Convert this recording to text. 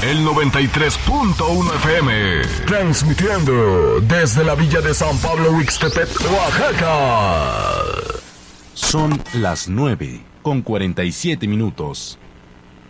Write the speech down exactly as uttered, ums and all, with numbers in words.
el noventa y tres punto uno F M, transmitiendo desde la villa de San Pablo Ixtepec, Oaxaca. Son las nueve con cuarenta y siete minutos.